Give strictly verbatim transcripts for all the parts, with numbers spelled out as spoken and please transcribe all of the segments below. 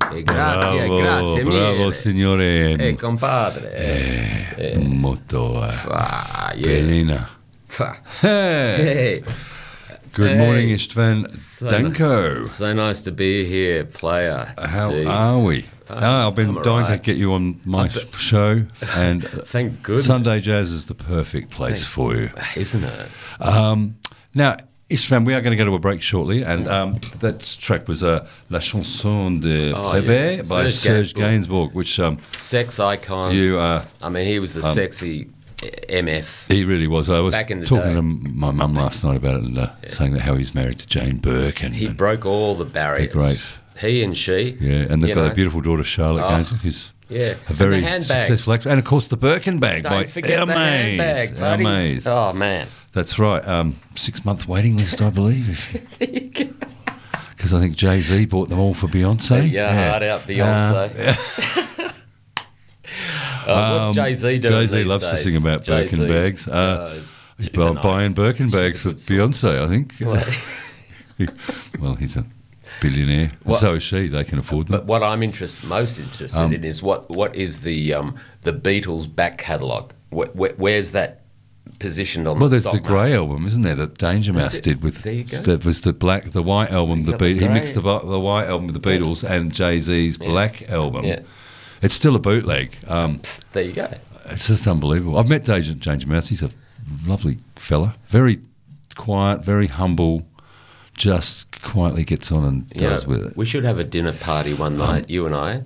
Eh, grazie, bravo, grazie bravo mille. signore. Eh, compadre. Eh, Eh. molto eh, Fa, yeah. bellina. Fa. Hey. Hey. Good Hey. morning, Istvan So Danko. So nice to be here, player. How See, are we? Ah, I've been I'm dying alright. to get you on my be- show, and Thank goodness. Sunday Jazz is the perfect place Thank- for you. Isn't it? Um, now, Istvan, we are going to go to a break shortly, and um, that track was uh, La Chanson de Oh, Prévert yeah. by Serge Serge Gainsbourg. Gainsbourg, which um, Sex icon. you, uh, I mean, he was the um, sexy M F. he really was. I was Back in the talking day. to my mum last night about it, and uh, saying that how he's married to Jane Burke, and, He and broke all the barriers. they're great. He and she. Yeah, and they've you got know. a beautiful daughter, Charlotte Oh, Gainsbourg, who's Yeah. a very and the handbag. successful actress, and of course the Birkin bag by Don't forget the Hermès. handbag, buddy. Hermès. Oh, man. That's right. Um, six month waiting list, I believe. Because I think Jay Z bought them all for Beyonce. Yeah, hard out Beyonce. Uh, yeah. Uh, what's Um, Jay Z doing? Jay Z these loves to days? sing about Jay-Z. Birkin bags. Uh, Uh, He's she's a bu- buying nice- Birkin she's a bags for good sort. Beyonce, I think. Well, Well, he's a billionaire, and What- so is she. They can afford them. But what I'm interested, most interested Um, in is what, what is the um, the Beatles back catalogue? Where, where, where's that positioned on Well, the there's stock the market? grey album, isn't there? That Danger Mouse it. did with. There you go. That was the black, the white album. The got the Beat, he grey. mixed the, bu- the white album with the Beatles and Jay Z's black album. Yeah. It's still a bootleg. Um, There you go. it's just unbelievable. I've met Danger, Danger Mouse. He's a lovely fella. Very quiet, very humble. Just quietly gets on and You does know, with it. we should have a dinner party one night, you and I,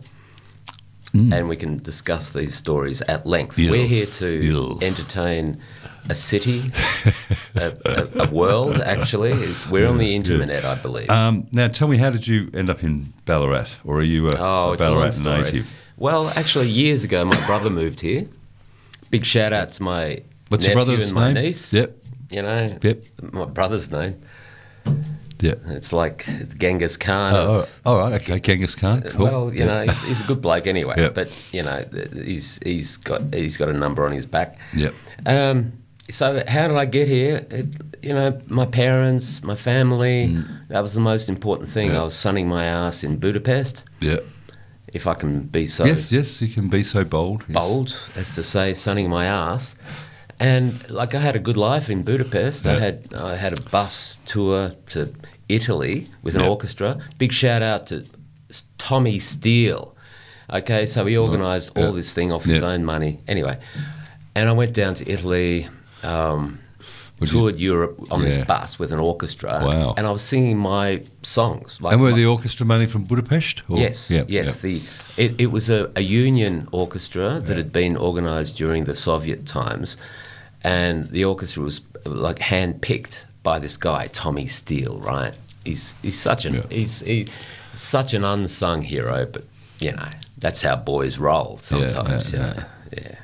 and we can discuss these stories at length. Yes, We're here to yes. entertain a city, a, a, a world, actually. It's- We're on the internet, I believe. Um, now, tell me, how did you end up in Ballarat, or are you a, oh, a it's a long Ballarat story. native? Well, actually, years ago, my brother moved here. Big shout out to my What's your nephew brother's and my name? niece. Yep, You know, yep, my brother's name. yep. It's like Genghis Khan. Oh, of, all right, okay, Genghis Khan, cool. Well, you Yep. know, he's, he's a good bloke anyway. Yep. But you know, he's he's got he's got a number on his back. Yep. Um, so how did I get here? It, you know, my parents, my family. That was the most important thing. Yeah. I was sunning my ass in Budapest, Yeah. if I can be so Yes, yes, you can be so bold. Yes. bold as to say, sunning my ass. And like I had a good life in Budapest. I Yeah. had I had a bus tour to Italy with an Yeah. orchestra. Big shout out to S- Tommy Steele. Okay, so he organised all Yeah. this thing off his Yeah. own money. Anyway, and I went down to Italy, um, Which is- toured Europe on Yeah. this bus with an orchestra. Wow. And I was singing my songs. Like And were my- the orchestra mainly from Budapest? Or? Yes, Yeah, yes. yeah. The it, it was a, a union orchestra that had been organised during the Soviet times, and the orchestra was like hand-picked by this guy Tommy Steele. Right? He's he's such an Yeah. he's he's such an unsung hero, but you know that's how boys roll sometimes. yeah, you know? yeah.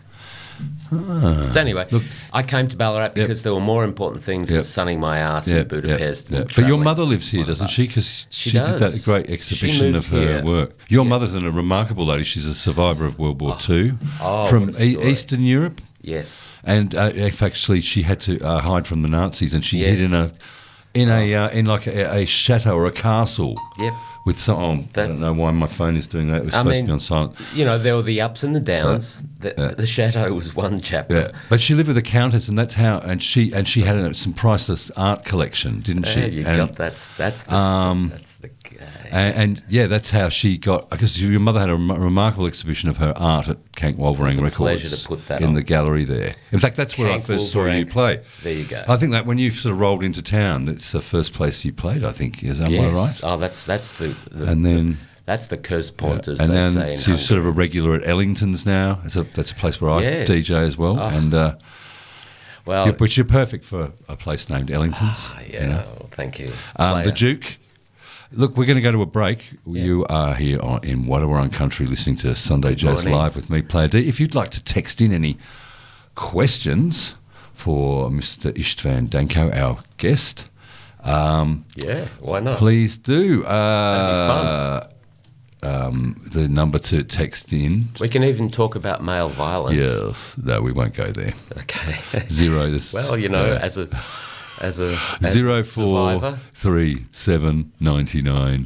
So anyway, Look- I came to Ballarat because there were more important things Yep. than sunning my ass Yeah, in Budapest. yeah, and yeah. But your travelling mother lives here, on a doesn't bus. she? Because she, She did that does. great She exhibition moved of her here. work. Your mother's a remarkable lady. She's a survivor of World War Two Oh, from what a e- story. Eastern Europe. Yes. And uh, in fact, actually, she had to uh, hide from the Nazis, and she hid Yes. in a, in a, uh, in like a, a chateau or a castle. Yep. With some, oh, I That's- don't know why my phone is doing that. It was I supposed mean, to be on silent. You know, there were the ups and the downs. The, yeah. the chateau was one chapter. Yeah, but she lived with a countess, and that's how. And she and she had a, some priceless art collection, didn't she? Yeah, you and, got that's that's the um, that's the uh, And, and yeah, that's how she got. Because your mother had a rem- remarkable exhibition of her art at Kank Wolverine a Records pleasure to put that in on. the gallery there. In fact, that's where I Kank first saw you Wolverine. play. There you go. I think that when you sort of rolled into town, that's the first place you played. I think is that yes. right? Oh, that's that's the, the And then. that's the Kurzpont, as and they then say in she's Hungary. sort of a regular at Ellington's now. That's a, that's a place where I Yes. D J as well. Oh. And uh, well, yeah, which you're perfect for a place named Ellington's. ah, yeah, you know. well, thank you. Um, the Player. Duke. Look, we're going to go to a break. You are here on, in Wadawurrung Country listening to Sunday Jazz morning. Live with me, Player D. If you'd like to text in any questions for Mister Istvan Danko, our guest, um, Yeah, why not? please do. That'd Uh, um, the number to text in. We can even talk about male violence. Yes. No, we won't go there. Okay. Zero. This, well, you know, uh, as a as a as Zero a four survivor. three seven ninety nine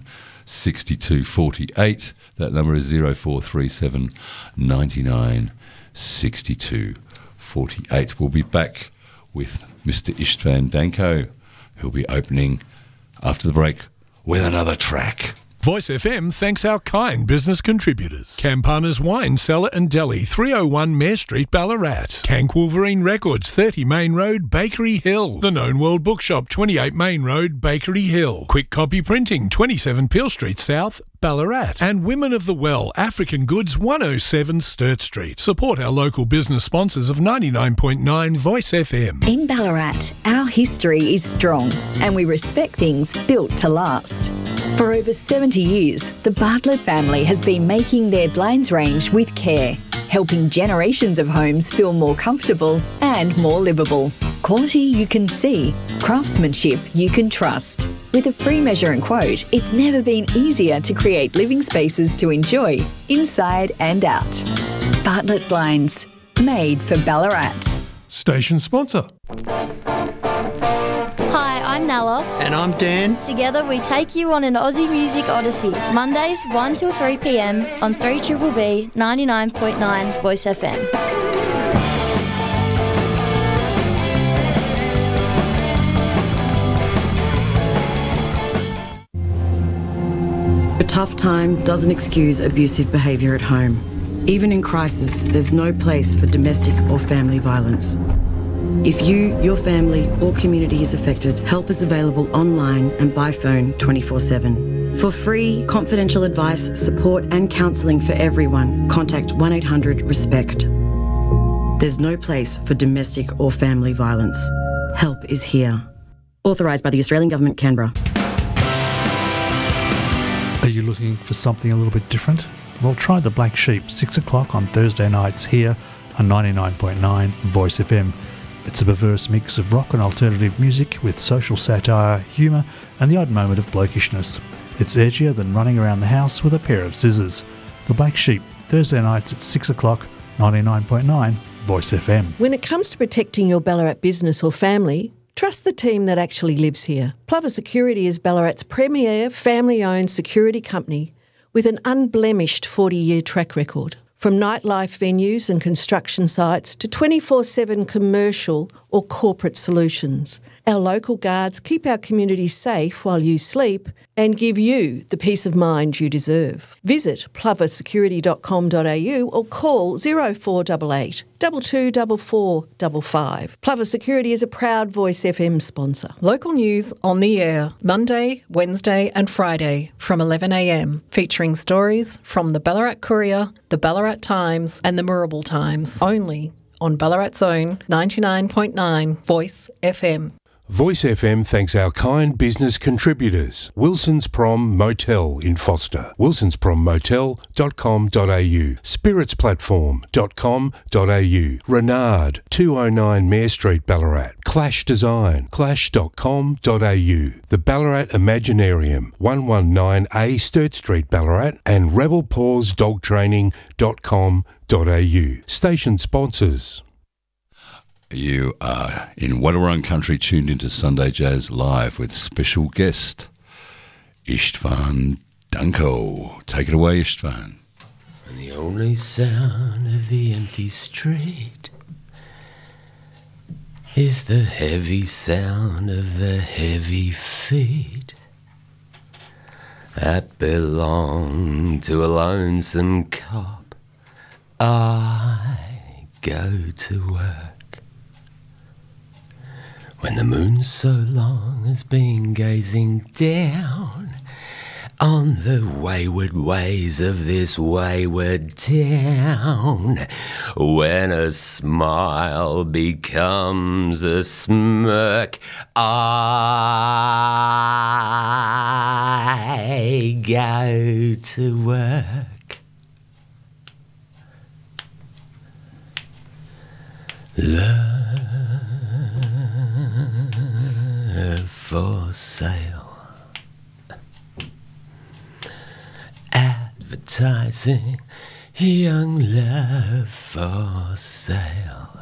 sixty-two forty-eight. That number is zero four three seven ninety-nine sixty-two forty-eight. We'll be back with Mister Istvan Danko, who'll be opening after the break with another track. Voice F M thanks our kind business contributors. Campana's Wine Cellar and Deli, three oh one Mare Street, Ballarat. Cank Wolverine Records, thirty Main Road, Bakery Hill. The Known World Bookshop, twenty-eight Main Road, Bakery Hill. Quick Copy Printing, twenty-seven Peel Street South, Ballarat. And Women of the Well, African Goods, one oh seven Sturt Street. Support our local business sponsors of ninety-nine point nine Voice F M. In Ballarat, our history is strong and we respect things built to last. For over seventy years, the Bartlett family has been making their blinds range with care, helping generations of homes feel more comfortable and more livable. Quality you can see, craftsmanship you can trust. With a free measure and quote, it's never been easier to create living spaces to enjoy, inside and out. Bartlett Blinds, made for Ballarat. Station sponsor. Hi, I'm Nella. And I'm Dan. Together we take you on an Aussie music odyssey. Mondays one till three p m on three B B B ninety-nine point nine Voice F M. A tough time doesn't excuse abusive behaviour at home. Even in crisis, there's no place for domestic or family violence. If you, your family or community is affected, help is available online and by phone twenty-four seven. For free, confidential advice, support and counselling for everyone, contact one eight hundred RESPECT. There's no place for domestic or family violence. Help is here. Authorised by the Australian Government, Canberra. Are you looking for something a little bit different? Well, try The Black Sheep, six o'clock on Thursday nights here on ninety-nine point nine Voice F M. It's a perverse mix of rock and alternative music with social satire, humour and the odd moment of blokishness. It's edgier than running around the house with a pair of scissors. The Black Sheep, Thursday nights at six o'clock, ninety-nine point nine Voice F M. When it comes to protecting your Ballarat business or family, trust the team that actually lives here. Plover Security is Ballarat's premier family-owned security company with an unblemished forty-year track record. From nightlife venues and construction sites to twenty-four seven commercial or corporate solutions, our local guards keep our community safe while you sleep and give you the peace of mind you deserve. Visit plover security dot com dot a u or call zero four eight eight, two two four four five five. Plover Security is a proud Voice F M sponsor. Local news on the air, Monday, Wednesday and Friday from eleven a m, featuring stories from the Ballarat Courier, the Ballarat Times and the Moorabool Times, only on Ballarat's own ninety-nine point nine Voice F M. Voice F M thanks our kind business contributors. Wilson's Prom Motel in Foster, wilsons prom motel dot com dot a u, spirits platform dot com dot a u, Renard, two oh nine Mare Street, Ballarat, Clash Design, clash dot com dot a u, the Ballarat Imaginarium, one nineteen A Sturt Street, Ballarat, and rebel paws dog training dot com dot a u. Station sponsors. You are in Wadawurrung country, tuned into Sunday Jazz Live with special guest Istvan Danko. Take it away, Istvan. And the only sound of the empty street is the heavy sound of the heavy feet that belong to a lonesome cop. I go to work when the moon so long has been gazing down on the wayward ways of this wayward town, when a smile becomes a smirk, I go to work. Love for sale, advertising young love for sale.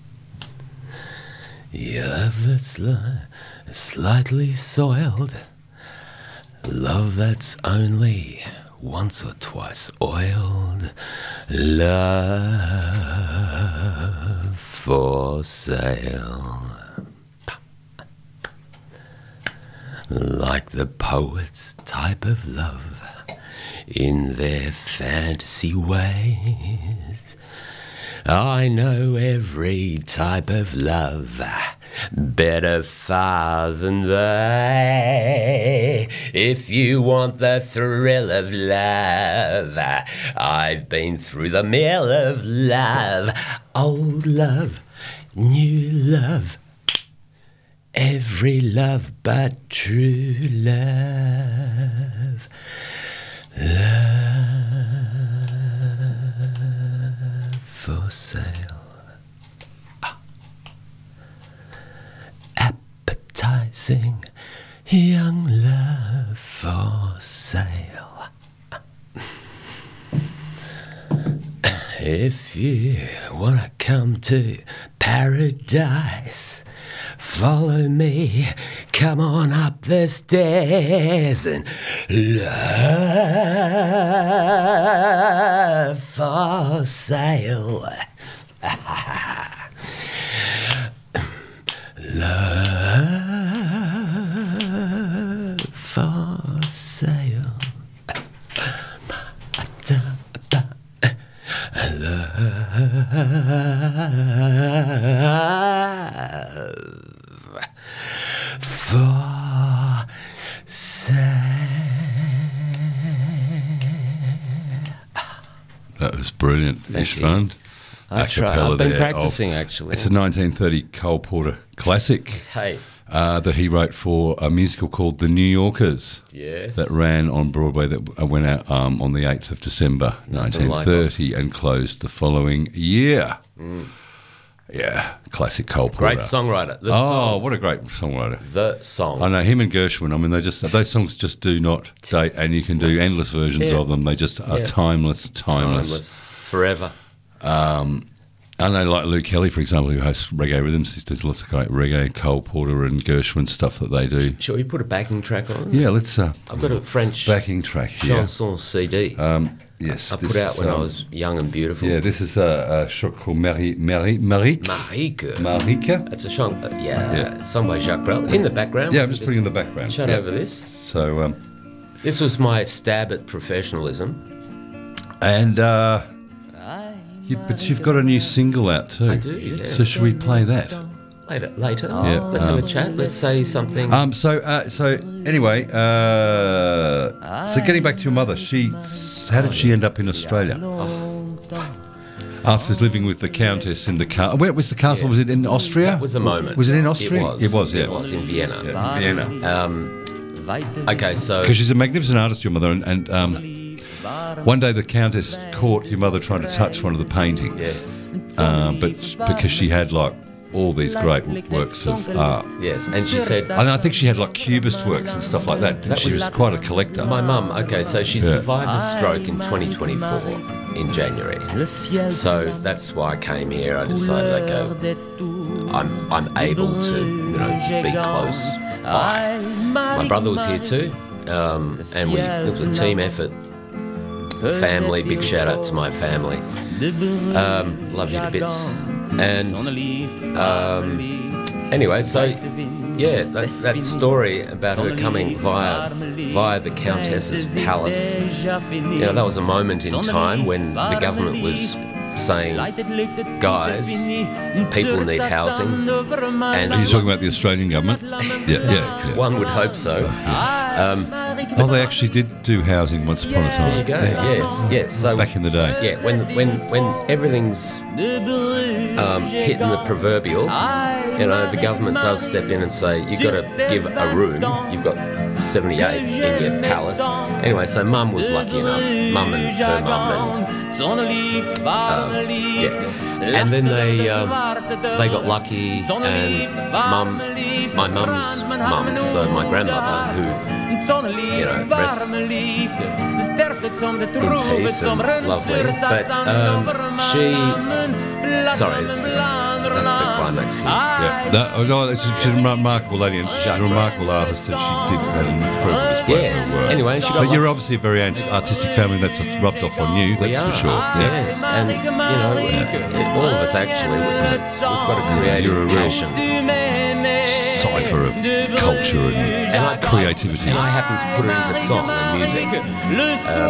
Your love that's li- slightly soiled Love that's only once or twice oiled. Love for sale. Like the poet's type of love in their fantasy ways. I know every type of love better far than they. If you want the thrill of love, I've been through the mill of love. Old love, new love, every love but true love. Love for sale. Appetizing young love for sale. If you want to come to paradise, follow me, come on up the stairs, and love for sale. Love for sale. Love for sale. That was brilliant, Istvan. I try. I've been practicing, of, actually. It's a nineteen thirty Cole Porter classic. Hey. Uh, that he wrote for a musical called The New Yorkers. Yes. That ran on Broadway, that went out um, on the eighth of December, Nothing nineteen thirty, like and closed the following year. Mm. Yeah, classic Cole Porter. Great songwriter. The oh, song. what a great songwriter. The song. I know, him and Gershwin, I mean, they just those songs just do not date, and you can do endless versions Yeah. of them. They just are Yeah. timeless, timeless. Timeless. Forever. Um, I know, like Lou Kelly, for example, who hosts Reggae Rhythms, he does lots of great reggae, Cole Porter and Gershwin stuff that they do. Shall we put a backing track on? Yeah, let's... Uh, I've got a French backing track here. chanson C D. Um, yes. I this put out is, when um, I was young and beautiful. Yeah, this is a, a shot called Marie, Marie, Marique. Marique. Marique. It's a song, uh, yeah, Yeah. sung by Jacques Brel. In the background. Yeah, I'm just putting in the background. Shut yeah. over this. So... Um, This was my stab at professionalism. and... Uh, you, but you've got a new single out too. I do, yeah. So should we play that? Later, later. Yeah, Let's um, have a chat. Let's say something. Um. So. Uh, so. Anyway. Uh, so getting back to your mother, she. How did she end up in Australia? Oh. After living with the Countess in the car. Where was the castle? Was it in Austria? That was a moment. Was it in Austria? It was. It was. Yeah. It was in Vienna. Yeah, in Vienna. Um, okay, so Because she's a magnificent artist, your mother, and, and um, one day the Countess caught your mother trying to touch one of the paintings. Yes. Uh, but because she had like all these great works of art. Yes, and she said, And I think she had like cubist works and stuff like that. That she was- was quite a collector. my mum. Okay, so she Yeah. survived a stroke in twenty twenty-four in January. So that's why I came here. I decided, okay, I'm I'm able to you know to be close by. My brother was here too, um, and we it was a team effort. Family, big shout out to my family. Um, love you to bits. And um, anyway, so yeah, that, that story about her coming via via the Countess's palace. You know, that was a moment in time when the government was saying, guys, people need housing. And Are you talking about the Australian government? Yeah, yeah. yeah. one would hope so. Um, Oh, they actually did do housing once upon a time. there you go. Yes, yes. So Back in the day. yeah, when when when everything's um, hitting the proverbial, you know, the government does step in and say you've got to give a room. You've got seventy-eight in your palace. Anyway, so Mum was lucky enough. Mum and her mum and um, yeah, and then they um, they got lucky, and Mum, my mum's mum, so my grandmother, who you know, rest in peace and lovely. But um, she, sorry, it's just that's the climax here. Yeah, that, no, she's a remarkable lady, and she's a remarkable artist, and she did had an incredible display Yes. of her work. Anyway, she got but like- you're obviously a very anti- artistic family, and that's rubbed off on you. That's We are, for sure. Yeah. yes. And, you know, it- all of us actually, we- we've got a creative You're a real passion. cipher of culture and, And I, creativity. And I happen to put it into song and music. Uh,